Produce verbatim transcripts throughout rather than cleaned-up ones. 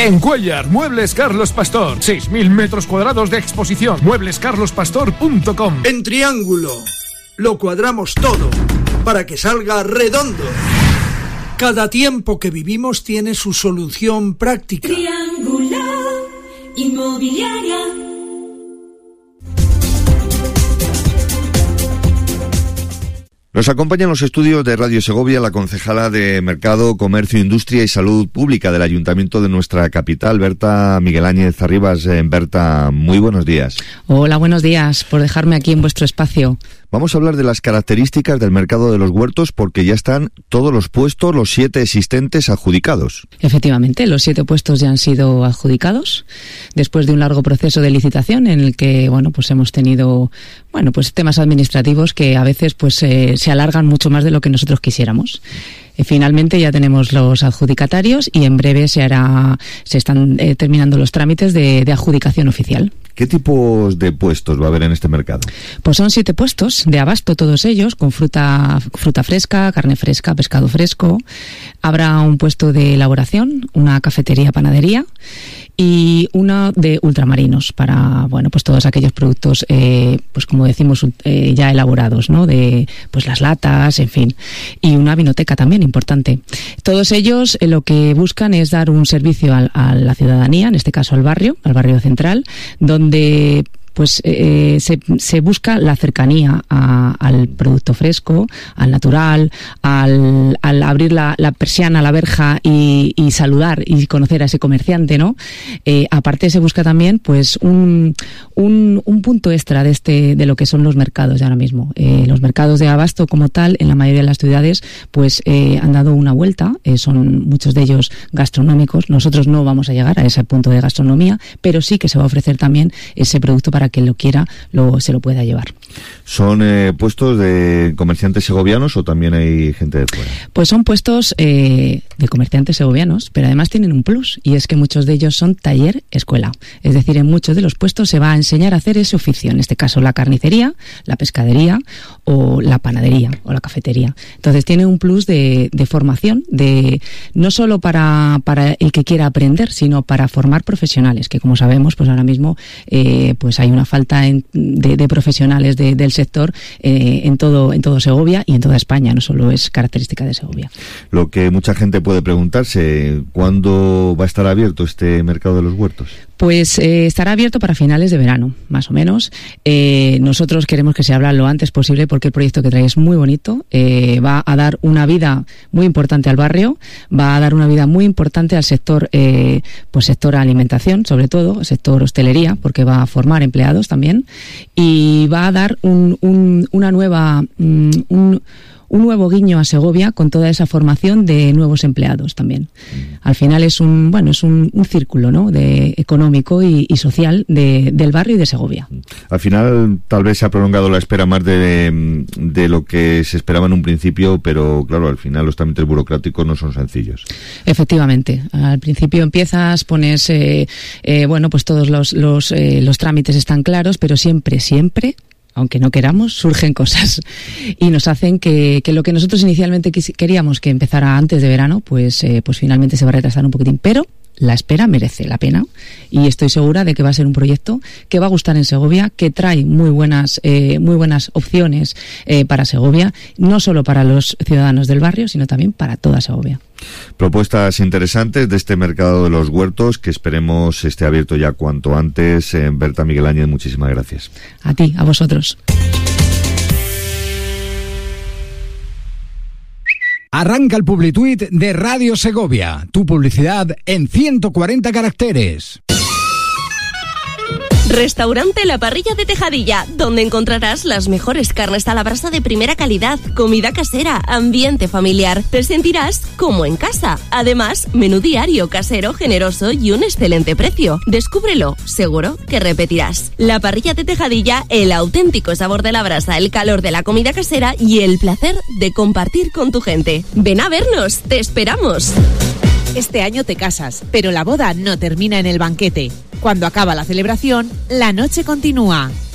En Cuéllar, Muebles Carlos Pastor. seis mil metros cuadrados de exposición. muebles carlos pastor punto com. En Triángulo, lo cuadramos todo para que salga redondo. Cada tiempo que vivimos tiene su solución práctica. Triángulo Inmobiliaria. Nos acompaña en los estudios de Radio Segovia la concejala de Mercado, Comercio, Industria y Salud Pública del Ayuntamiento de nuestra capital, Berta Miguel Áñez Arribas. Eh, Berta, muy buenos días. Hola, buenos días, por dejarme aquí en vuestro espacio. Vamos a hablar de las características del mercado de los huertos porque ya están todos los puestos, los siete existentes, adjudicados. Efectivamente, los siete puestos ya han sido adjudicados después de un largo proceso de licitación en el que, bueno, pues hemos tenido, bueno, pues temas administrativos que a veces pues eh, se alargan mucho más de lo que nosotros quisiéramos. Eh, finalmente ya tenemos los adjudicatarios y en breve se hará, se están eh, terminando los trámites de, de adjudicación oficial. ¿Qué tipos de puestos va a haber en este mercado? Pues son siete puestos de abasto, todos ellos, con fruta, fruta fresca, carne fresca, pescado fresco. Habrá un puesto de elaboración, una cafetería, panadería y uno de ultramarinos para, bueno, pues todos aquellos productos, eh, pues como decimos, eh, ya elaborados, ¿no? De, pues las latas, en fin. Y una vinoteca también importante. Todos ellos eh, lo que buscan es dar un servicio a, a la ciudadanía, en este caso al barrio, al barrio central, donde donde pues eh, se, se busca la cercanía a, al producto fresco, al natural, al, al abrir la, la persiana, la verja y, y saludar y conocer a ese comerciante, ¿no? Eh, aparte se busca también pues un, un, un punto extra de este de lo que son los mercados de ahora mismo. Eh, los mercados de abasto como tal, en la mayoría de las ciudades, pues eh, han dado una vuelta, eh, son muchos de ellos gastronómicos. Nosotros no vamos a llegar a ese punto de gastronomía, pero sí que se va a ofrecer también ese producto para que lo quiera lo, se lo pueda llevar. ¿Son eh, puestos de comerciantes segovianos o también hay gente de fuera? Pues son puestos eh, de comerciantes segovianos, pero además tienen un plus, y es que muchos de ellos son taller escuela. Es decir, en muchos de los puestos se va a enseñar a hacer ese oficio, en este caso la carnicería, la pescadería o la panadería o la cafetería. Entonces tiene un plus de, de formación, de no solo para, para el que quiera aprender, sino para formar profesionales, que como sabemos, pues ahora mismo eh, pues hay una falta en, de, de profesionales de, del sector eh, en todo en todo Segovia y en toda España, no solo es característica de Segovia. Lo que mucha gente puede preguntarse, ¿cuándo va a estar abierto este mercado de los huertos? Pues eh, estará abierto para finales de verano, más o menos. Eh, nosotros queremos que se abra lo antes posible porque el proyecto que trae es muy bonito, eh, va a dar una vida muy importante al barrio, va a dar una vida muy importante al sector, eh, pues sector alimentación, sobre todo, sector hostelería, porque va a formar empleados también, y va a dar un, un, una nueva, un, un un nuevo guiño a Segovia con toda esa formación de nuevos empleados también. Al final es un, bueno, es un, un círculo, ¿no?, de económico y, y social de, del barrio y de Segovia. Al final tal vez se ha prolongado la espera más de, de lo que se esperaba en un principio, pero claro, al final los trámites burocráticos no son sencillos. Efectivamente, al principio empiezas, pones, eh, eh, bueno, pues todos los, los, eh, los trámites están claros, pero siempre, siempre aunque no queramos, surgen cosas y nos hacen que, que lo que nosotros inicialmente quis- queríamos que empezara antes de verano, pues, eh, pues finalmente se va a retrasar un poquitín, pero la espera merece la pena y estoy segura de que va a ser un proyecto que va a gustar en Segovia, que trae muy buenas, eh, muy buenas opciones eh, para Segovia, no solo para los ciudadanos del barrio, sino también para toda Segovia. Propuestas interesantes de este mercado de los huertos que esperemos esté abierto ya cuanto antes. Eh, Berta Miguel Áñez, muchísimas gracias. A ti, a vosotros. Arranca el Publituit de Radio Segovia, tu publicidad en ciento cuarenta caracteres. Restaurante La Parrilla de Tejadilla, donde encontrarás las mejores carnes a la brasa de primera calidad, comida casera, ambiente familiar. Te sentirás como en casa. Además, menú diario, casero, generoso y un excelente precio. Descúbrelo, seguro que repetirás. La Parrilla de Tejadilla, el auténtico sabor de la brasa, el calor de la comida casera y el placer de compartir con tu gente. Ven a vernos, te esperamos. Este año te casas, pero la boda no termina en el banquete. Cuando acaba la celebración, la noche continúa.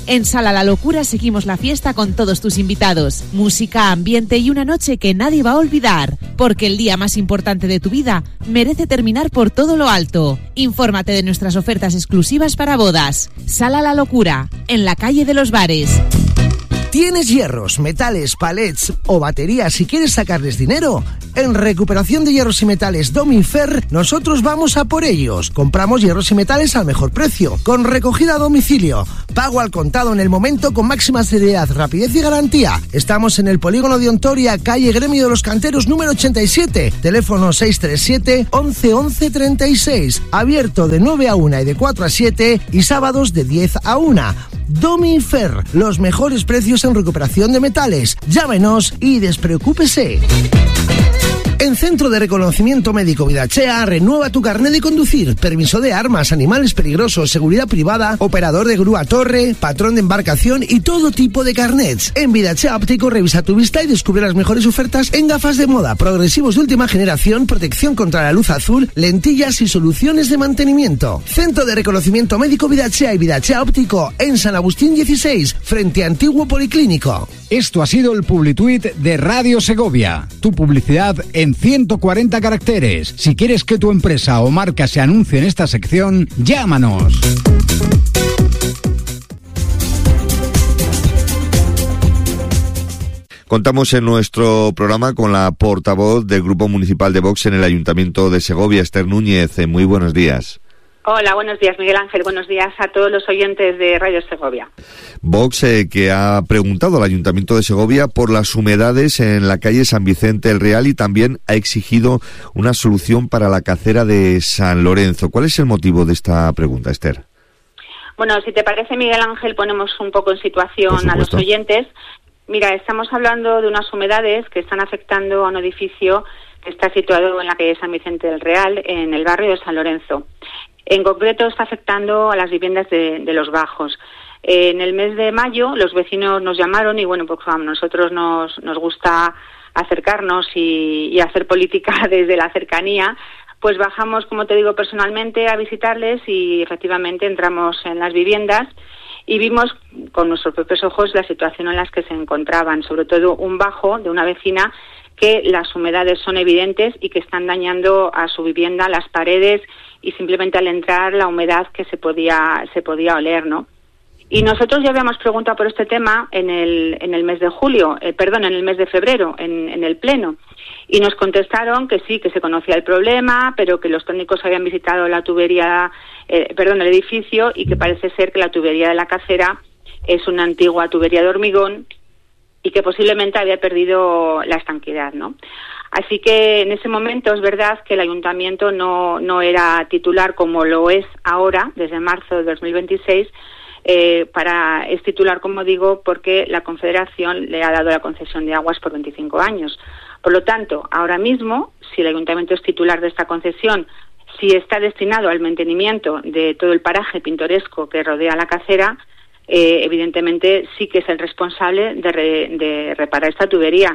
En Sala La Locura seguimos la fiesta con todos tus invitados. Música, ambiente y una noche que nadie va a olvidar. Porque el día más importante de tu vida merece terminar por todo lo alto. Infórmate de nuestras ofertas exclusivas para bodas. Sala La Locura, en la calle de los Bares. ¿Tienes hierros, metales, palets o baterías y quieres sacarles dinero? En Recuperación de Hierros y Metales Domifer, nosotros vamos a por ellos. Compramos hierros y metales al mejor precio, con recogida a domicilio, pago al contado en el momento con máxima seriedad, rapidez y garantía. Estamos en el Polígono de Ontoria, calle Gremio de los Canteros número ochenta y siete, teléfono seis tres siete, once, once, treinta y seis, abierto de nueve a una y de cuatro a siete y sábados de diez a una. Domifer, los mejores precios en recuperación de metales. Llámenos y despreocúpese. En Centro de Reconocimiento Médico Vidachea, renueva tu carnet de conducir, permiso de armas, animales peligrosos, seguridad privada, operador de grúa torre, patrón de embarcación y todo tipo de carnets. En Vidachea Óptico revisa tu vista y descubre las mejores ofertas en gafas de moda, progresivos de última generación, protección contra la luz azul, lentillas y soluciones de mantenimiento. Centro de Reconocimiento Médico Vidachea y Vidachea Óptico en San Agustín dieciséis, frente a Antiguo Policlínico. Esto ha sido el Publituit de Radio Segovia. Tu publicidad en ciento cuarenta caracteres. Si quieres que tu empresa o marca se anuncie en esta sección, llámanos. Contamos en nuestro programa con la portavoz del Grupo Municipal de Vox en el Ayuntamiento de Segovia, Esther Núñez. Muy buenos días. Hola, buenos días, Miguel Ángel. Buenos días a todos los oyentes de Radio Segovia. Vox, eh, que ha preguntado al Ayuntamiento de Segovia por las humedades en la calle San Vicente el Real y también ha exigido una solución para la cacera de San Lorenzo. ¿Cuál es el motivo de esta pregunta, Esther? Bueno, si te parece, Miguel Ángel, ponemos un poco en situación a los oyentes. Mira, estamos hablando de unas humedades que están afectando a un edificio que está situado en la calle San Vicente del Real, en el barrio de San Lorenzo. En concreto está afectando a las viviendas de, de los bajos. Eh, en el mes de mayo los vecinos nos llamaron y bueno, pues a nosotros nos, nos gusta acercarnos y, y hacer política desde la cercanía. Pues bajamos, como te digo, personalmente a visitarles y efectivamente entramos en las viviendas y vimos con nuestros propios ojos la situación en la que se encontraban, sobre todo un bajo de una vecina que las humedades son evidentes y que están dañando a su vivienda las paredes y simplemente al entrar la humedad que se podía se podía oler, ¿no? Y nosotros ya habíamos preguntado por este tema en el en el mes de julio, eh, perdón, en el mes de febrero, en, en el pleno, y nos contestaron que sí, que se conocía el problema, pero que los técnicos habían visitado la tubería, eh, perdón, el edificio y que parece ser que la tubería de la cacera es una antigua tubería de hormigón y que posiblemente había perdido la estanquidad, ¿no? Así que en ese momento es verdad que el ayuntamiento no, no era titular como lo es ahora, desde marzo de dos mil veintiséis, eh, para, es titular, como digo, porque la Confederación le ha dado la concesión de aguas por veinticinco años. Por lo tanto, ahora mismo, si el ayuntamiento es titular de esta concesión, si está destinado al mantenimiento de todo el paraje pintoresco que rodea la cacera, eh, evidentemente sí que es el responsable de, re, de reparar esta tubería.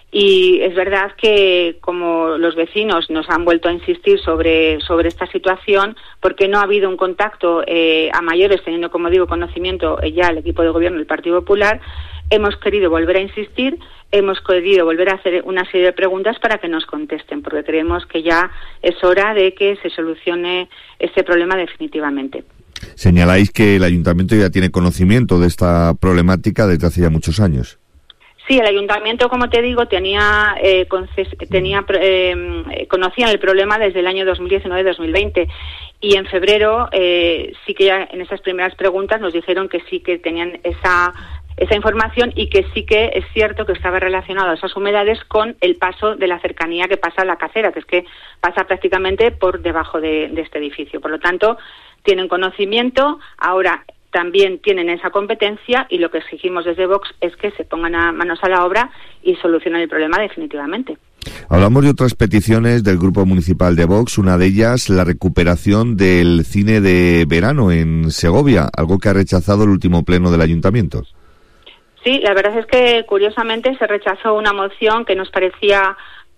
Y es verdad que como los vecinos nos han vuelto a insistir sobre, sobre esta situación, porque no ha habido un contacto eh, a mayores, teniendo, como digo, conocimiento eh, ya el equipo de gobierno del Partido Popular, hemos querido volver a insistir, hemos querido volver a hacer una serie de preguntas para que nos contesten, porque creemos que ya es hora de que se solucione este problema definitivamente. Señaláis que el ayuntamiento ya tiene conocimiento de esta problemática desde hace ya muchos años. Sí, el ayuntamiento, como te digo, tenía, eh, conces- tenía eh, conocían el problema desde el año dos mil diecinueve dos mil veinte y en febrero eh, sí que ya en esas primeras preguntas nos dijeron que sí que tenían esa esa información y que sí que es cierto que estaba relacionado a esas humedades con el paso de la cercanía que pasa a la cacera, que es que pasa prácticamente por debajo de, de este edificio. Por lo tanto, tienen conocimiento. Ahora también tienen esa competencia y lo que exigimos desde Vox es que se pongan a manos a la obra y solucionen el problema definitivamente. Hablamos de otras peticiones del Grupo Municipal de Vox, una de ellas la recuperación del cine de verano en Segovia, algo que ha rechazado el último pleno del Ayuntamiento. Sí, la verdad es que curiosamente se rechazó una moción que nos parecía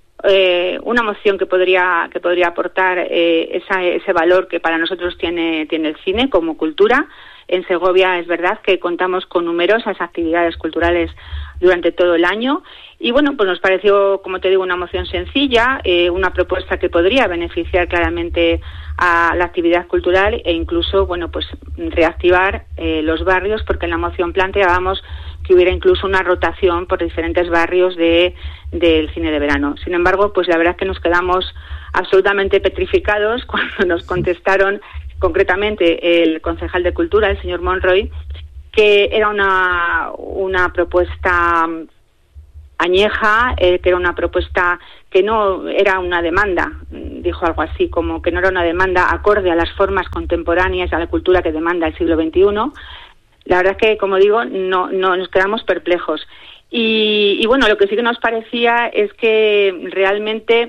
eh, una moción que podría que podría aportar eh, esa, ese valor que para nosotros tiene tiene el cine como cultura. En Segovia es verdad que contamos con numerosas actividades culturales durante todo el año y bueno, pues nos pareció, como te digo, una moción sencilla, eh, una propuesta que podría beneficiar claramente a la actividad cultural e incluso, bueno, pues reactivar eh, los barrios, porque en la moción planteábamos que hubiera incluso una rotación por diferentes barrios de del cine de verano. Sin embargo, pues la verdad es que nos quedamos absolutamente petrificados cuando nos contestaron concretamente el concejal de Cultura, el señor Monroy, que era una una propuesta añeja, eh, que era una propuesta que no era una demanda, dijo algo así, como que no era una demanda acorde a las formas contemporáneas, a la cultura que demanda el siglo veintiuno. La verdad es que, como digo, no, no nos quedamos perplejos. Y, y bueno, lo que sí que nos parecía es que realmente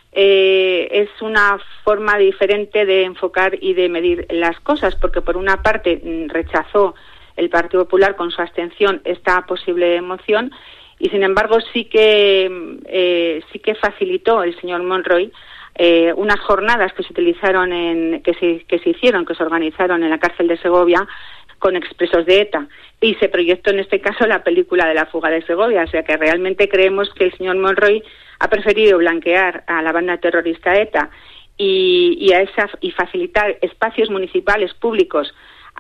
eh, es una forma diferente de enfocar y de medir las cosas, porque por una parte rechazó el Partido Popular con su abstención esta posible moción y sin embargo sí que eh, sí que facilitó el señor Monroy eh, unas jornadas que se utilizaron en que se que se hicieron que se organizaron en la cárcel de Segovia con expresos de ETA y se proyectó en este caso la película de la fuga de Segovia, o sea que realmente creemos que el señor Monroy ha preferido blanquear a la banda terrorista ETA y, y a esa y facilitar espacios municipales públicos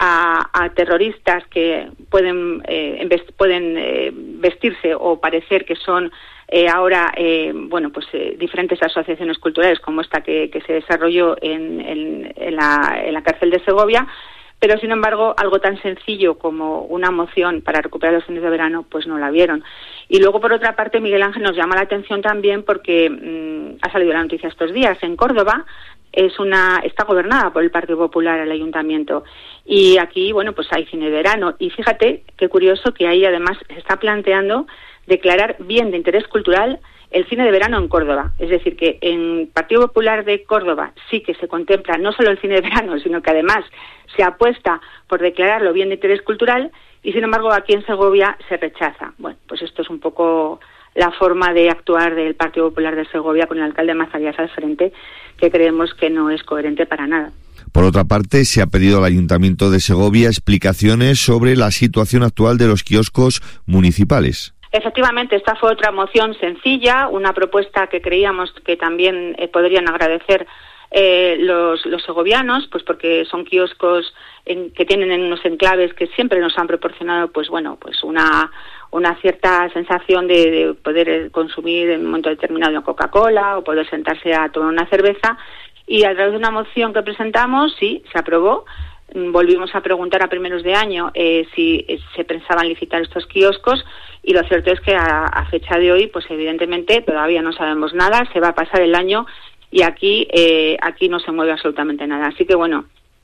A, a terroristas que pueden eh, invest, pueden eh, vestirse o parecer que son eh, ahora eh, bueno pues eh, diferentes asociaciones culturales como esta que, que se desarrolló en, en, en, la, en la cárcel de Segovia, pero sin embargo algo tan sencillo como una moción para recuperar los fines de verano pues no la vieron. Y luego por otra parte Miguel Ángel nos llama la atención también porque mmm, ha salido la noticia estos días en Córdoba. Es una está gobernada por el Partido Popular el ayuntamiento y aquí bueno pues hay cine de verano y fíjate qué curioso que ahí además se está planteando declarar bien de interés cultural el cine de verano en Córdoba, es decir que en Partido Popular de Córdoba sí que se contempla no solo el cine de verano sino que además se apuesta por declararlo bien de interés cultural y sin embargo aquí en Segovia se rechaza. Bueno, pues esto es un poco la forma de actuar del Partido Popular de Segovia con el alcalde Mazarias al frente, que creemos que no es coherente para nada. Por otra parte, se ha pedido al Ayuntamiento de Segovia explicaciones sobre la situación actual de los kioscos municipales. Efectivamente, esta fue otra moción sencilla, una propuesta que creíamos que también eh, podrían agradecer eh, los, los segovianos, pues porque son kioscos en, que tienen en unos enclaves que siempre nos han proporcionado, pues bueno, pues una una cierta sensación de, de poder consumir en un momento determinado una Coca-Cola o poder sentarse a tomar una cerveza y a través de una moción que presentamos, sí, se aprobó. Volvimos a preguntar a primeros de año eh, si eh, se pensaban licitar estos kioscos y lo cierto es que a, a fecha de hoy, pues evidentemente todavía no sabemos nada, se va a pasar el año y aquí eh, aquí no se mueve absolutamente nada. Así que bueno,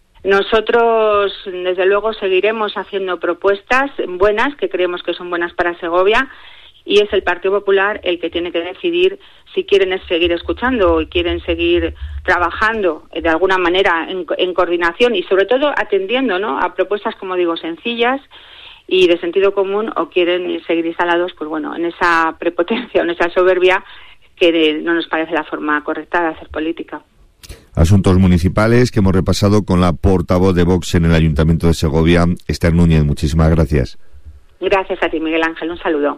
nosotros, desde luego, seguiremos haciendo propuestas buenas, que creemos que son buenas para Segovia, y es el Partido Popular el que tiene que decidir si quieren seguir escuchando y quieren seguir trabajando de alguna manera en, en coordinación y, sobre todo, atendiendo, ¿no?, a propuestas, como digo, sencillas y de sentido común, o quieren seguir instalados, pues bueno, en esa prepotencia o en esa soberbia que no nos parece la forma correcta de hacer política. Asuntos municipales que hemos repasado con la portavoz de Vox en el Ayuntamiento de Segovia, Esther Núñez. Muchísimas gracias. Gracias a ti, Miguel Ángel. Un saludo.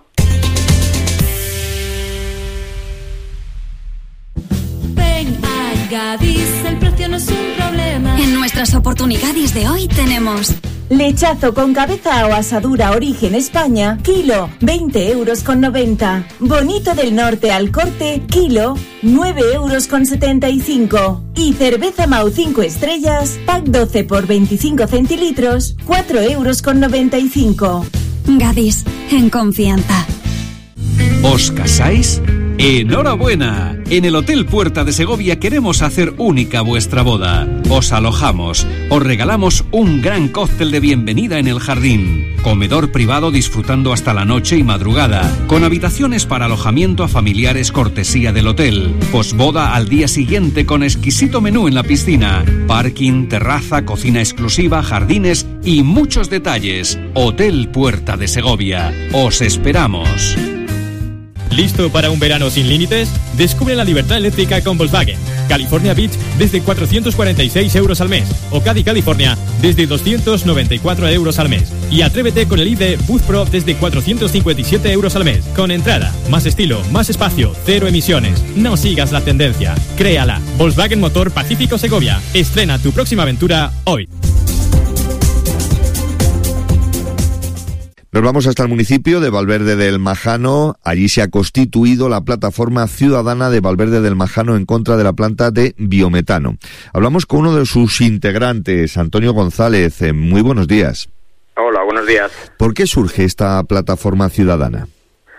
Ven a Gadis, el precio no es un problema. En nuestras oportunidades de hoy tenemos lechazo con cabeza o asadura origen España, kilo, veinte euros con noventa. Bonito del Norte al corte, kilo, nueve euros con setenta y cinco. Y cerveza Mau cinco estrellas, pack doce por veinticinco centilitros, cuatro euros con noventa y cinco. Gadis, en confianza. ¿Os casáis? ¡Enhorabuena! En el Hotel Puerta de Segovia queremos hacer única vuestra boda. Os alojamos, os regalamos un gran cóctel de bienvenida en el jardín, comedor privado disfrutando hasta la noche y madrugada, con habitaciones para alojamiento a familiares cortesía del hotel, posboda al día siguiente con exquisito menú en la piscina, parking, terraza, cocina exclusiva, jardines y muchos detalles. Hotel Puerta de Segovia. Os esperamos. ¿Listo para un verano sin límites? Descubre la libertad eléctrica con Volkswagen. California Beach desde cuatrocientos cuarenta y seis euros al mes o Caddy California desde doscientos noventa y cuatro euros al mes. Y atrévete con el I D Boost Pro desde cuatrocientos cincuenta y siete euros al mes. Con entrada, más estilo, más espacio, cero emisiones. No sigas la tendencia, créala. Volkswagen Motor Pacífico Segovia. Estrena tu próxima aventura hoy. Nos vamos hasta el municipio de Valverde del Majano. Allí se ha constituido la plataforma ciudadana de Valverde del Majano en contra de la planta de biometano. Hablamos con uno de sus integrantes, Antonio González. Muy buenos días. Hola, buenos días. ¿Por qué surge esta plataforma ciudadana?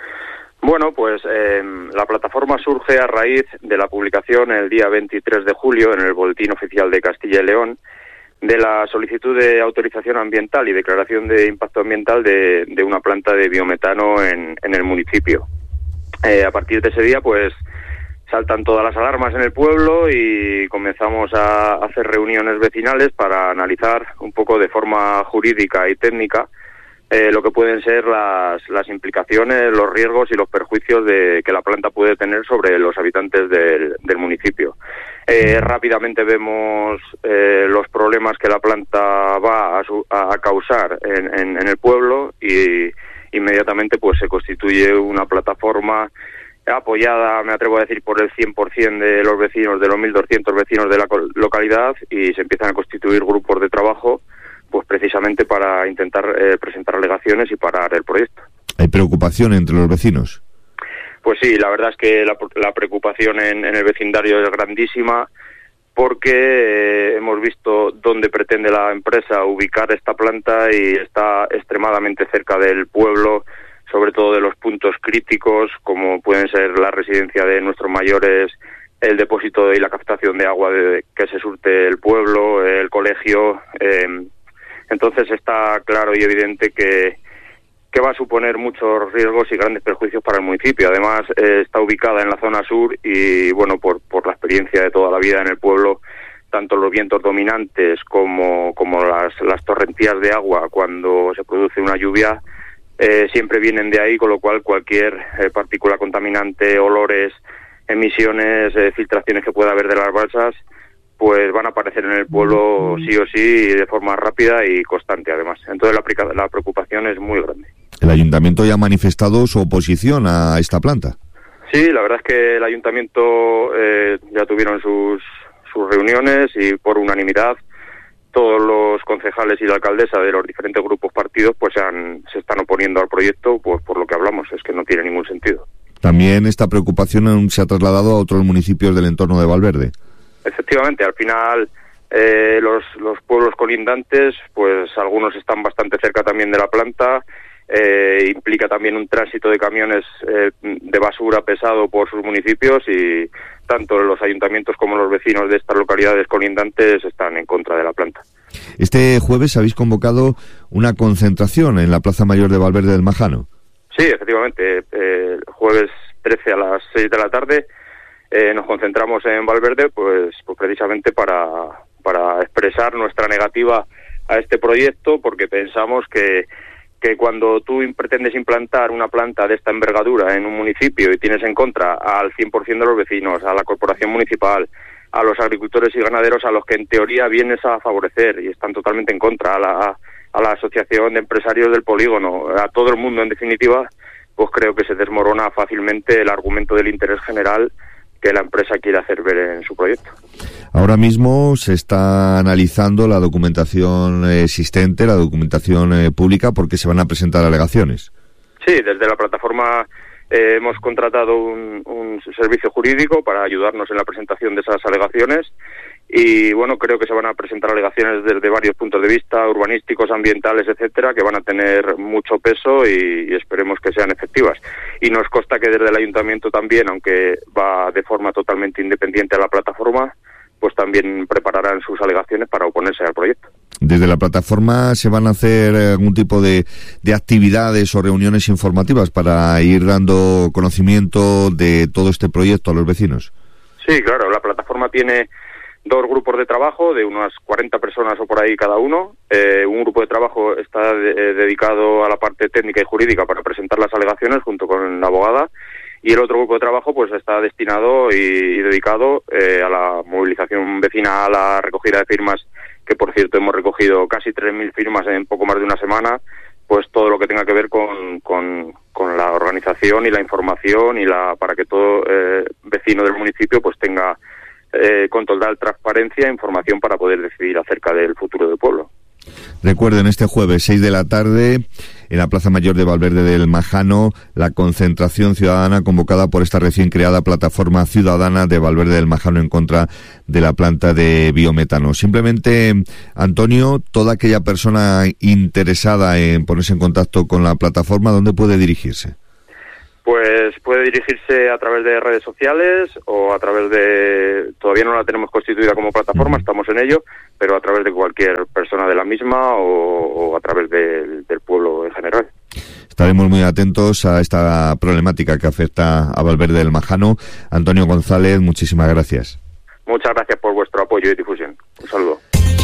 Bueno, pues eh, la plataforma surge a raíz de la publicación el día veintitrés de julio en el Boletín Oficial de Castilla y León de la solicitud de autorización ambiental y declaración de impacto ambiental de, de una planta de biometano en, en el municipio. Eh, a partir de ese día, pues, saltan todas las alarmas en el pueblo y comenzamos a hacer reuniones vecinales para analizar un poco de forma jurídica y técnica eh, lo que pueden ser las, las implicaciones, los riesgos y los perjuicios de que la planta puede tener sobre los habitantes del, del municipio. Eh, rápidamente vemos eh, los problemas que la planta va a, su, a causar en, en, en el pueblo y inmediatamente pues se constituye una plataforma apoyada, me atrevo a decir, por el cien por ciento de los vecinos, de los mil doscientos vecinos de la localidad, y se empiezan a constituir grupos de trabajo pues precisamente para intentar eh, presentar alegaciones y parar el proyecto. ¿Hay preocupación entre los vecinos? Pues sí, la verdad es que la, la preocupación en, en el vecindario es grandísima porque eh, hemos visto dónde pretende la empresa ubicar esta planta y está extremadamente cerca del pueblo, sobre todo de los puntos críticos como pueden ser la residencia de nuestros mayores, el depósito y la captación de agua de, que se surte el pueblo, el colegio. Eh, entonces está claro y evidente que que va a suponer muchos riesgos y grandes perjuicios para el municipio. Además, eh, está ubicada en la zona sur y, bueno, por, por la experiencia de toda la vida en el pueblo, tanto los vientos dominantes como, como las, las torrentías de agua cuando se produce una lluvia, eh, siempre vienen de ahí, con lo cual cualquier eh, partícula contaminante, olores, emisiones, eh, filtraciones que pueda haber de las balsas, pues van a aparecer en el pueblo sí o sí de forma rápida y constante además. Entonces la, la preocupación es muy grande. ¿El ayuntamiento ya ha manifestado su oposición a esta planta? Sí, la verdad es que el ayuntamiento eh, ya tuvieron sus, sus reuniones y por unanimidad todos los concejales y la alcaldesa de los diferentes grupos partidos pues se, han, se están oponiendo al proyecto, pues por lo que hablamos, es que no tiene ningún sentido. También esta preocupación se ha trasladado a otros municipios del entorno de Valverde. Efectivamente, al final eh, los, los pueblos colindantes, pues algunos están bastante cerca también de la planta, eh, implica también un tránsito de camiones eh, de basura pesado por sus municipios y tanto los ayuntamientos como los vecinos de estas localidades colindantes están en contra de la planta. Este jueves habéis convocado una concentración en la Plaza Mayor de Valverde del Majano. Sí, efectivamente, eh, jueves trece a las seis de la tarde. Eh, nos concentramos en Valverde pues, pues precisamente para, para expresar nuestra negativa a este proyecto, porque pensamos que, que cuando tú pretendes implantar una planta de esta envergadura en un municipio y tienes en contra al cien por ciento de los vecinos, a la corporación municipal, a los agricultores y ganaderos a los que en teoría vienes a favorecer y están totalmente en contra, a la, a la asociación de empresarios del polígono, a todo el mundo en definitiva, pues creo que se desmorona fácilmente el argumento del interés general que la empresa quiere hacer ver en su proyecto. Ahora mismo se está analizando la documentación existente, la documentación eh, pública, porque se van a presentar alegaciones. Sí, desde la plataforma eh, hemos contratado un, un servicio jurídico para ayudarnos en la presentación de esas alegaciones y, bueno, creo que se van a presentar alegaciones desde varios puntos de vista, urbanísticos, ambientales, etcétera, que van a tener mucho peso y, y esperemos que sean efectivas. Y nos consta que desde el ayuntamiento también, aunque va de forma totalmente independiente a la plataforma, pues también prepararán sus alegaciones para oponerse al proyecto. ¿Desde la plataforma se van a hacer algún tipo de, de actividades o reuniones informativas para ir dando conocimiento de todo este proyecto a los vecinos? Sí, claro, la plataforma tiene dos grupos de trabajo de unas cuarenta personas o por ahí cada uno. Eh, un grupo de trabajo está de, eh, dedicado a la parte técnica y jurídica para presentar las alegaciones junto con la abogada y el otro grupo de trabajo pues está destinado y, y dedicado eh, a la movilización vecinal, a la recogida de firmas, que por cierto hemos recogido casi tres mil firmas en poco más de una semana, pues todo lo que tenga que ver con, con, con la organización y la información y la para que todo eh, vecino del municipio pues tenga eh, con total transparencia e información para poder decidir acerca del futuro del pueblo. Recuerden, este jueves, seis de la tarde, en la Plaza Mayor de Valverde del Majano, la concentración ciudadana convocada por esta recién creada Plataforma Ciudadana de Valverde del Majano en contra de la planta de biometano. Simplemente, Antonio, toda aquella persona interesada en ponerse en contacto con la plataforma, ¿dónde puede dirigirse? Pues puede dirigirse a través de redes sociales o a través de... Todavía no la tenemos constituida como plataforma, estamos en ello, pero a través de cualquier persona de la misma o, o a través de, del pueblo en general. Estaremos muy atentos a esta problemática que afecta a Valverde del Majano. Antonio González, muchísimas gracias. Muchas gracias por vuestro apoyo y difusión. Un saludo.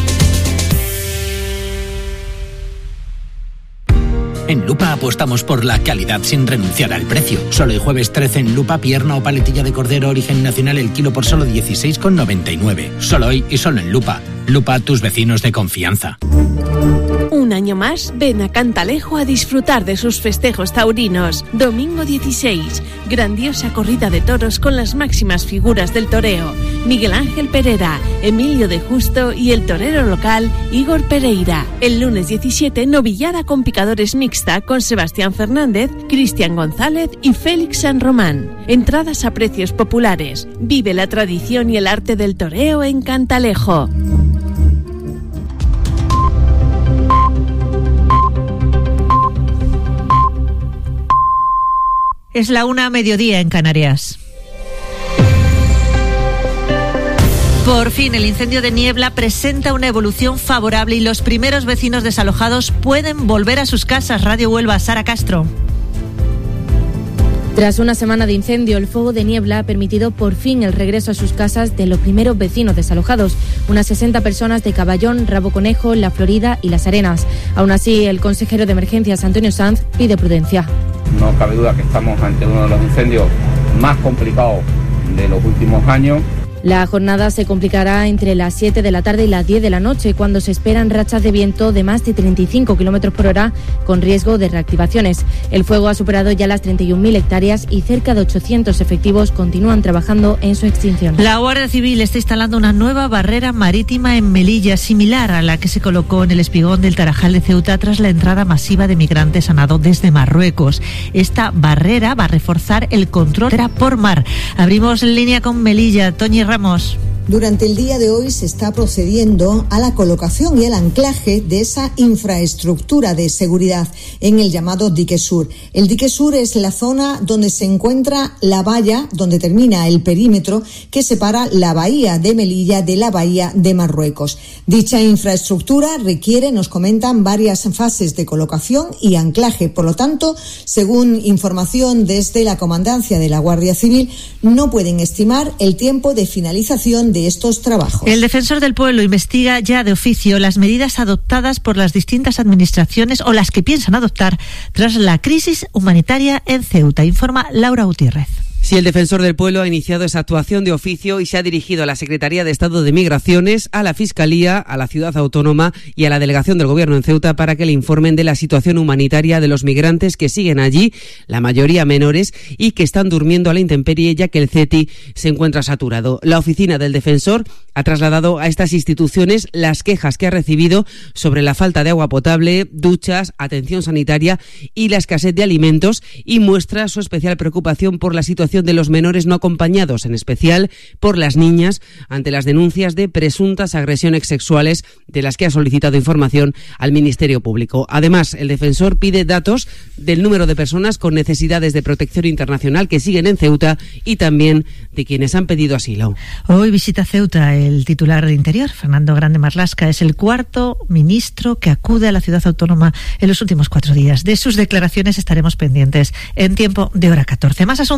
En Lupa apostamos por la calidad sin renunciar al precio. Solo el jueves trece en Lupa, pierna o paletilla de cordero origen nacional el kilo por solo dieciséis con noventa y nueve. Solo hoy y solo en Lupa. Lupa, tus vecinos de confianza. Un año más, ven a Cantalejo a disfrutar de sus festejos taurinos. Domingo dieciséis, grandiosa corrida de toros con las máximas figuras del toreo. Miguel Ángel Pereira, Emilio de Justo y el torero local Igor Pereira. El lunes diecisiete, novillada con picadores mixta con Sebastián Fernández, Cristian González y Félix San Román. Entradas a precios populares. Vive la tradición y el arte del toreo en Cantalejo. Es la una a mediodía en Canarias. Por fin, el incendio de Niebla presenta una evolución favorable y los primeros vecinos desalojados pueden volver a sus casas. Radio Huelva, Sara Castro. Tras una semana de incendio, el fuego de Niebla ha permitido por fin el regreso a sus casas de los primeros vecinos desalojados, unas sesenta personas de Caballón, Rabo Conejo, La Florida y Las Arenas. Aún así, el consejero de Emergencias, Antonio Sanz, pide prudencia. No cabe duda que estamos ante uno de los incendios más complicados de los últimos años. La jornada se complicará entre las siete de la tarde y las diez de la noche, cuando se esperan rachas de viento de más de treinta y cinco kilómetros por hora, con riesgo de reactivaciones. El fuego ha superado ya las treinta y un mil hectáreas y cerca de ochocientos efectivos continúan trabajando en su extinción. La Guardia Civil está instalando una nueva barrera marítima en Melilla, similar a la que se colocó en el espigón del Tarajal de Ceuta tras la entrada masiva de migrantes a nado desde Marruecos. Esta barrera va a reforzar el control por mar. Abrimos línea con Melilla. Toñi Ramos. Durante el día de hoy se está procediendo a la colocación y el anclaje de esa infraestructura de seguridad en el llamado dique sur. El dique sur es la zona donde se encuentra la valla, donde termina el perímetro que separa la bahía de Melilla de la bahía de Marruecos. Dicha infraestructura requiere, nos comentan, varias fases de colocación y anclaje. Por lo tanto, según información desde la Comandancia de la Guardia Civil, no pueden estimar el tiempo de finalización de estos trabajos. El defensor del pueblo investiga ya de oficio las medidas adoptadas por las distintas administraciones o las que piensan adoptar tras la crisis humanitaria en Ceuta, informa Laura Gutiérrez. Sí, el defensor del pueblo ha iniciado esa actuación de oficio y se ha dirigido a la Secretaría de Estado de Migraciones, a la Fiscalía, a la Ciudad Autónoma y a la Delegación del Gobierno en Ceuta para que le informen de la situación humanitaria de los migrantes que siguen allí, la mayoría menores, y que están durmiendo a la intemperie ya que el CETI se encuentra saturado. La oficina del defensor ha trasladado a estas instituciones las quejas que ha recibido sobre la falta de agua potable, duchas, atención sanitaria y la escasez de alimentos, y muestra su especial preocupación por la situación de los menores no acompañados, en especial por las niñas, ante las denuncias de presuntas agresiones sexuales de las que ha solicitado información al Ministerio Público. Además, el defensor pide datos del número de personas con necesidades de protección internacional que siguen en Ceuta y también de quienes han pedido asilo. Hoy visita Ceuta el titular de Interior, Fernando Grande Marlasca. Es el cuarto ministro que acude a la ciudad autónoma en los últimos cuatro días. De sus declaraciones estaremos pendientes en tiempo de hora catorce. Más asuntos. La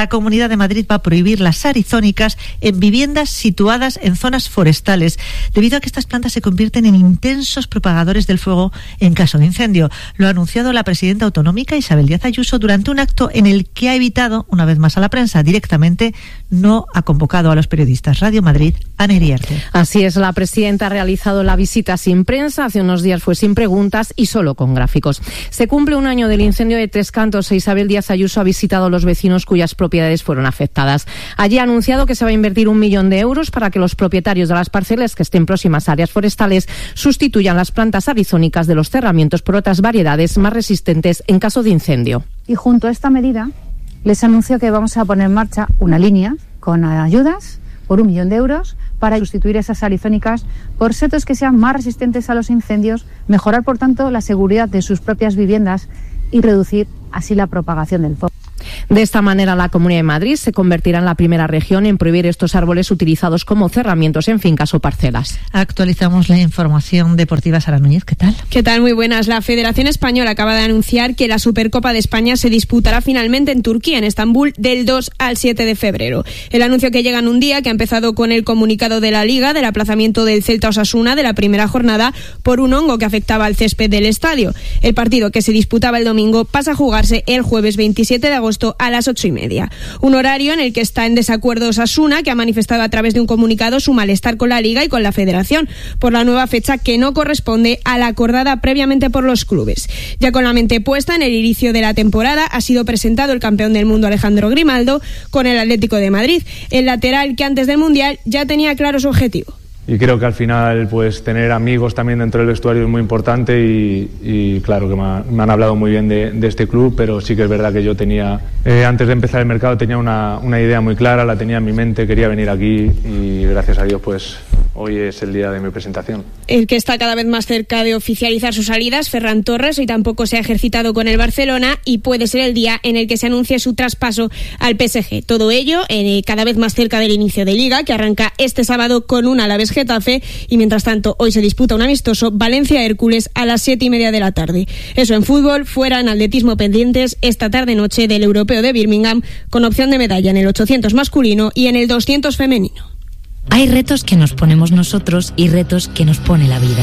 Comunidad de Madrid va a prohibir las arizónicas en viviendas situadas en zonas forestales, debido a que estas plantas se convierten en intensos propagadores del fuego en caso de incendio. Lo ha anunciado la presidenta autonómica Isabel Díaz Ayuso durante un acto en el que ha evitado, una vez más a la prensa, directamente no ha convocado a los periodistas. Radio Madrid, Ana Iriarte. Así es, la presidenta ha realizado la visita sin prensa, hace unos días fue sin preguntas y solo con gráficos. Se cumple un año del incendio de Tres Cantos e Isabel Díaz Ayuso ha visitado a los vecinos cuyas propiedades fueron afectadas. Allí ha anunciado que se va a invertir un millón de euros para que los propietarios de las parcelas que estén próximas a áreas forestales sustituyan las plantas arizónicas de los cerramientos por otras variedades más resistentes en caso de incendio. Y junto a esta medida les anuncio que vamos a poner en marcha una línea con ayudas por un millón de euros para sustituir esas arizónicas por setos que sean más resistentes a los incendios, mejorar por tanto la seguridad de sus propias viviendas y reducir así la propagación del fuego. De esta manera, la Comunidad de Madrid se convertirá en la primera región en prohibir estos árboles utilizados como cerramientos en fincas o parcelas. Actualizamos la información deportiva. Sara Núñez, ¿qué tal? ¿Qué tal? Muy buenas. La Federación Española acaba de anunciar que la Supercopa de España se disputará finalmente en Turquía, en Estambul, del dos al siete de febrero. El anuncio que llega en un día que ha empezado con el comunicado de la Liga del aplazamiento del Celta Osasuna de la primera jornada por un hongo que afectaba al césped del estadio. El partido, que se disputaba el domingo, pasa a jugarse el jueves veintisiete de agosto a las ocho y media. Un horario en el que está en desacuerdo Osasuna, que ha manifestado a través de un comunicado su malestar con la Liga y con la Federación por la nueva fecha que no corresponde a la acordada previamente por los clubes. Ya con la mente puesta en el inicio de la temporada, ha sido presentado el campeón del mundo Alejandro Grimaldo con el Atlético de Madrid, el lateral que antes del Mundial ya tenía claro su objetivo. Y creo que al final pues tener amigos también dentro del vestuario es muy importante y, y claro que me, ha, me han hablado muy bien de, de este club, pero sí que es verdad que yo tenía, eh, antes de empezar el mercado tenía una, una idea muy clara, la tenía en mi mente, quería venir aquí y gracias a Dios pues hoy es el día de mi presentación. El que está cada vez más cerca de oficializar sus salidas, Ferran Torres, hoy tampoco se ha ejercitado con el Barcelona y puede ser el día en el que se anuncie su traspaso al P S G. Todo ello eh, cada vez más cerca del inicio de Liga, que arranca este sábado con un Alavés Getafe, y mientras tanto hoy se disputa un amistoso Valencia-Hércules a las siete y media de la tarde. Eso en fútbol. Fuera, en atletismo, pendientes esta tarde-noche del Europeo de Birmingham, con opción de medalla en el ochocientos masculino y en el doscientos femenino. Hay retos que nos ponemos nosotros y retos que nos pone la vida.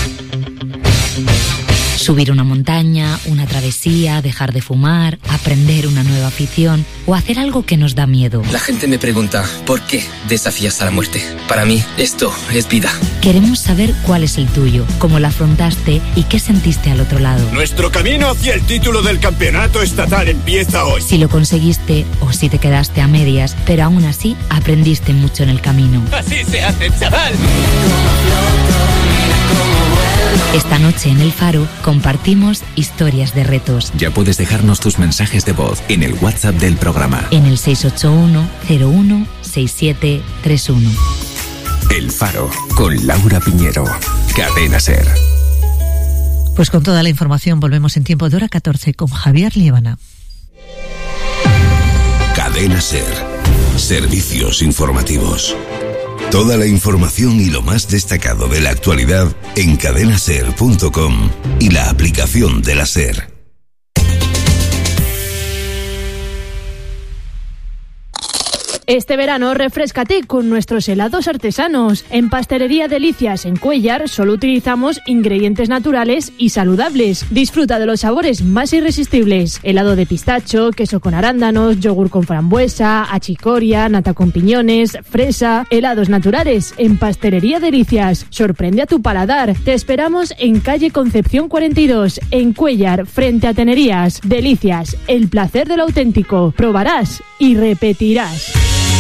Subir una montaña, una travesía, dejar de fumar, aprender una nueva afición o hacer algo que nos da miedo. La gente me pregunta, ¿por qué desafías a la muerte? Para mí, esto es vida. Queremos saber cuál es el tuyo, cómo lo afrontaste y qué sentiste al otro lado. Nuestro camino hacia el título del campeonato estatal empieza hoy. Si lo conseguiste o si te quedaste a medias, pero aún así aprendiste mucho en el camino. Así se hace, chaval. Esta noche en El Faro compartimos historias de retos. Ya puedes dejarnos tus mensajes de voz en el WhatsApp del programa. En el seis ocho uno, cero uno, seis siete tres uno. El Faro, con Laura Piñero. Cadena SER. Pues con toda la información volvemos en tiempo de hora catorce con Javier Liébana. Cadena SER. Servicios informativos. Toda la información y lo más destacado de la actualidad en cadena ser punto com y la aplicación de la SER. Este verano refréscate con nuestros helados artesanos. En Pastelería Delicias en Cuéllar solo utilizamos ingredientes naturales y saludables. Disfruta de los sabores más irresistibles: helado de pistacho, queso con arándanos, yogur con frambuesa, achicoria, nata con piñones, fresa. Helados naturales en Pastelería Delicias. Sorprende a tu paladar. Te esperamos en calle Concepción cuarenta y dos, en Cuéllar, frente a Tenerías. Delicias, el placer del auténtico. Probarás y repetirás.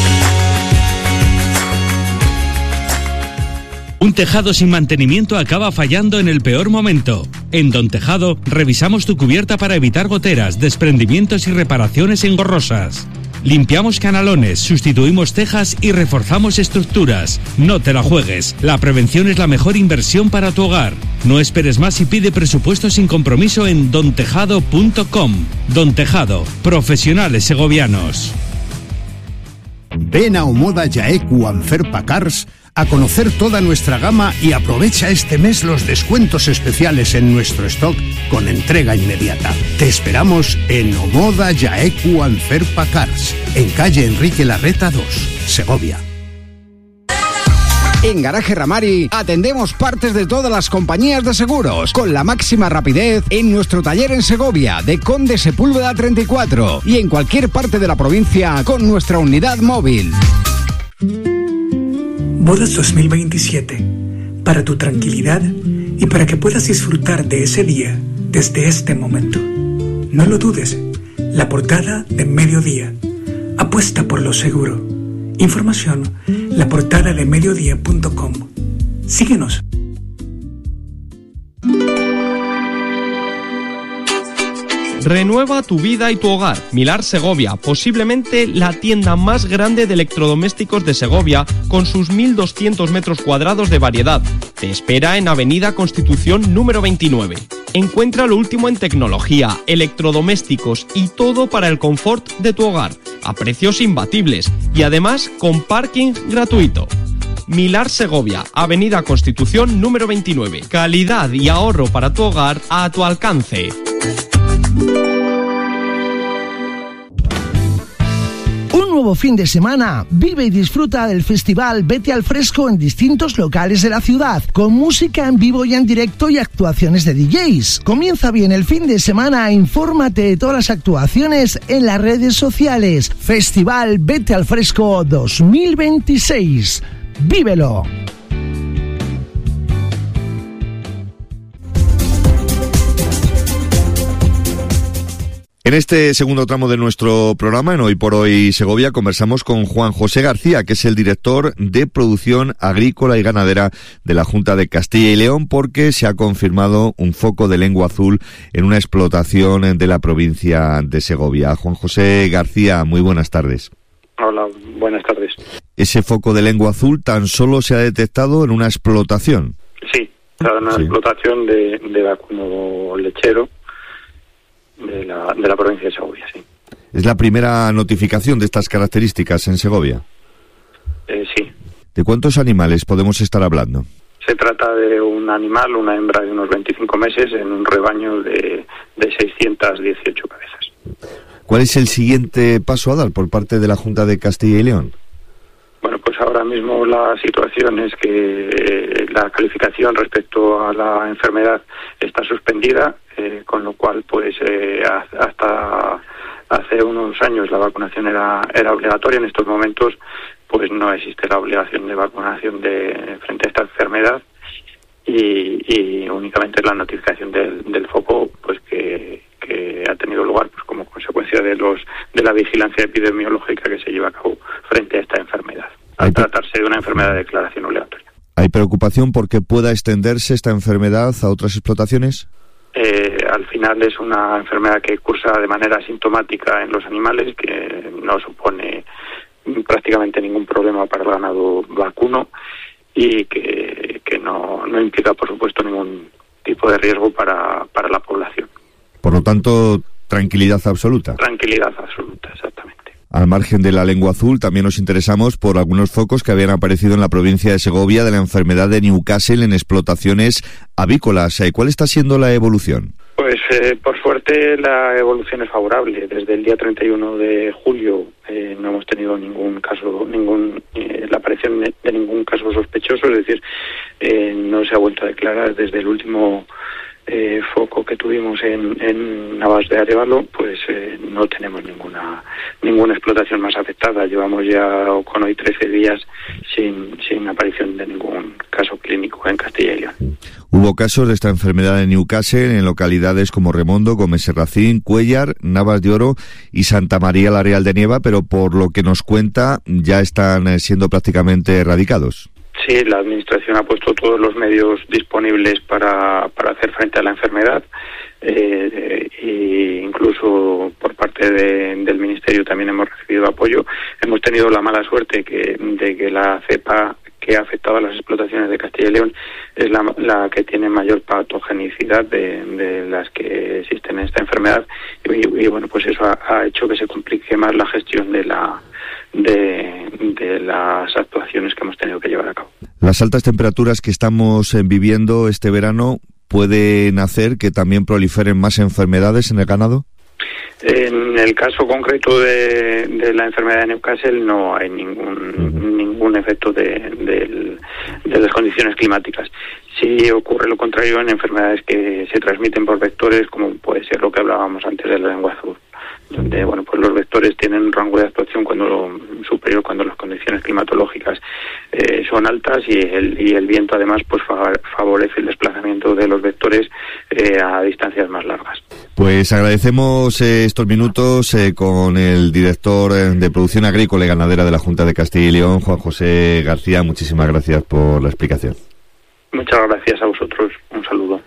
Un tejado sin mantenimiento acaba fallando en el peor momento. En Don Tejado revisamos tu cubierta para evitar goteras, desprendimientos y reparaciones engorrosas. Limpiamos canalones, sustituimos tejas y reforzamos estructuras. No te la juegues. La prevención es la mejor inversión para tu hogar. No esperes más y pide presupuesto sin compromiso en don tejado punto com. Don Tejado, profesionales segovianos. Ven a Omoda Jaeku amb Ferpa Cars a conocer toda nuestra gama y aprovecha este mes los descuentos especiales en nuestro stock con entrega inmediata. Te esperamos en Omoda Yaeku Anferpa Cars, en calle Enrique Larreta dos, Segovia. En Garaje Ramari atendemos partes de todas las compañías de seguros con la máxima rapidez en nuestro taller en Segovia de Conde Sepúlveda treinta y cuatro y en cualquier parte de la provincia con nuestra unidad móvil. Bodas dos mil veintisiete, para tu tranquilidad y para que puedas disfrutar de ese día desde este momento. No lo dudes, la portada de Mediodía. Apuesta por lo seguro. Información, la portada de mediodía punto com. Síguenos. Renueva tu vida y tu hogar. Milar Segovia, posiblemente la tienda más grande de electrodomésticos de Segovia, con sus mil doscientos metros cuadrados de variedad. Te espera en Avenida Constitución número veintinueve. Encuentra lo último en tecnología, electrodomésticos y todo para el confort de tu hogar, a precios imbatibles y además con parking gratuito. Milar Segovia, Avenida Constitución número veintinueve. Calidad y ahorro para tu hogar a tu alcance. Un nuevo fin de semana. Vive y disfruta del festival Vete al Fresco en distintos locales de la ciudad, con música en vivo y en directo y actuaciones de D Js. Comienza bien el fin de semana, infórmate de todas las actuaciones en las redes sociales. Festival Vete al Fresco dos mil veintiséis. ¡Vívelo! En este segundo tramo de nuestro programa, en Hoy por Hoy Segovia, conversamos con Juan José García, que es el director de Producción Agrícola y Ganadera de la Junta de Castilla y León, porque se ha confirmado un foco de lengua azul en una explotación de la provincia de Segovia. Juan José García, muy buenas tardes. Hola, buenas tardes. Ese foco de lengua azul tan solo se ha detectado en una explotación. Sí, en una sí. explotación de, de vacuno lechero de la, de la provincia de Segovia, sí. ¿Es la primera notificación de estas características en Segovia? Eh, sí. ¿De cuántos animales podemos estar hablando? Se trata de un animal, una hembra de unos veinticinco meses, en un rebaño de, de seiscientas dieciocho cabezas. ¿Cuál es el siguiente paso a dar por parte de la Junta de Castilla y León? Bueno, pues ahora mismo la situación es que eh, la calificación respecto a la enfermedad está suspendida, eh, con lo cual, pues eh, hasta hace unos años la vacunación era, era obligatoria. En estos momentos, pues no existe la obligación de vacunación de frente a esta enfermedad y, y únicamente la notificación del, del foco, pues que, que ha tenido lugar pues como consecuencia de los de la vigilancia epidemiológica que se lleva a cabo frente a esta enfermedad, al tratarse de una enfermedad de declaración obligatoria. ¿Hay preocupación por que pueda extenderse esta enfermedad a otras explotaciones? Eh, al final es una enfermedad que cursa de manera asintomática en los animales, que no supone prácticamente ningún problema para el ganado vacuno y que, que no, no implica, por supuesto, ningún tipo de riesgo para, para la población. Por lo tanto, tranquilidad absoluta. Tranquilidad absoluta, exactamente. Al margen de la lengua azul, también nos interesamos por algunos focos que habían aparecido en la provincia de Segovia de la enfermedad de Newcastle en explotaciones avícolas. ¿Cuál está siendo la evolución? Pues eh, por suerte la evolución es favorable. Desde el día treinta y uno de julio eh, no hemos tenido ningún caso, ningún eh, la aparición de, de ningún caso sospechoso, es decir, eh, no se ha vuelto a declarar desde el último Eh, foco que tuvimos en, en Navas de Arévalo, pues eh, no tenemos ninguna ninguna explotación más afectada. Llevamos ya con hoy trece días sin, sin aparición de ningún caso clínico en Castilla y León. Hubo casos de esta enfermedad de Newcastle en localidades como Remondo, Gómez Serracín, Cuéllar, Navas de Oro y Santa María la Real de Nieva, pero por lo que nos cuenta ya están siendo prácticamente erradicados. Sí, la Administración ha puesto todos los medios disponibles para, para hacer frente a la enfermedad eh, e incluso por parte de, del Ministerio también hemos recibido apoyo. Hemos tenido la mala suerte que, de que la cepa que ha afectado a las explotaciones de Castilla y León es la, la que tiene mayor patogenicidad de, de las que existen en esta enfermedad y, y bueno, pues eso ha, ha hecho que se complique más la gestión de la De, de las actuaciones que hemos tenido que llevar a cabo. Las altas temperaturas que estamos viviendo este verano pueden hacer que también proliferen más enfermedades en el ganado. En el caso concreto de, de la enfermedad de Newcastle no hay ningún uh-huh. ningún efecto de, de, de las condiciones climáticas. Sí ocurre lo contrario en enfermedades que se transmiten por vectores, como puede ser lo que hablábamos antes de la lengua azul, donde bueno pues los vectores tienen un rango de actuación cuando superior cuando las condiciones climatológicas eh, son altas y el y el viento además pues favorece el desplazamiento de los vectores eh, a distancias más largas. Pues agradecemos eh, estos minutos eh, con el director eh, de Producción Agrícola y Ganadera de la Junta de Castilla y León, Juan José García. Muchísimas gracias por la explicación. Muchas gracias a vosotros. Un saludo.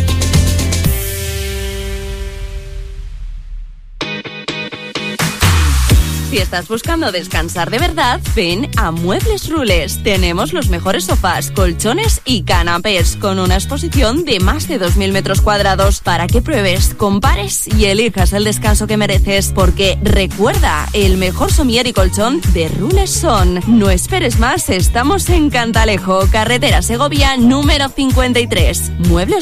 Si estás buscando descansar de verdad, ven a Muebles Rules. Tenemos los mejores sofás, colchones y canapés, con una exposición de más de dos mil metros cuadrados para que pruebes, compares y elijas el descanso que mereces. Porque recuerda, el mejor somier y colchón de Rules son. No esperes más, estamos en Cantalejo, carretera Segovia número cincuenta y tres. Muebles